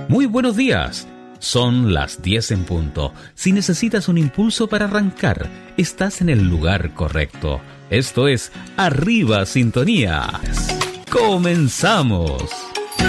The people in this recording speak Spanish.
Muy buenos días. Son las 10 en punto. Si necesitas un impulso para arrancar, estás en el lugar correcto. Esto es Arriba Sintonía. ¡Comenzamos!